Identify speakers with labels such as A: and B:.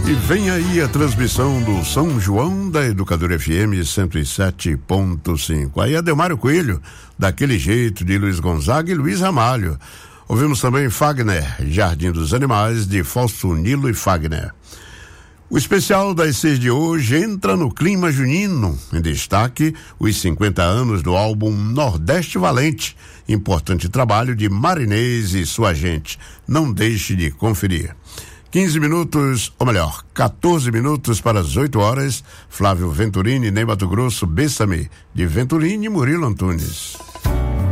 A: E vem aí a transmissão do São João da Educadora FM 107.5. Aí Adelmário Coelho, Daquele Jeito, de Luiz Gonzaga e Luiz Ramalho. Ouvimos também Fagner, Jardim dos Animais, de Fausto Nilo e Fagner. O especial das 6 de hoje entra no clima junino. Em destaque, os 50 anos do álbum Nordeste Valente. Importante trabalho de Marinês e sua gente. Não deixe de conferir. 15 minutos, ou melhor, 14 minutos para as 8 horas. Flávio Venturini, Ney Mato Grosso, Bessame, de Venturini e Murilo Antunes.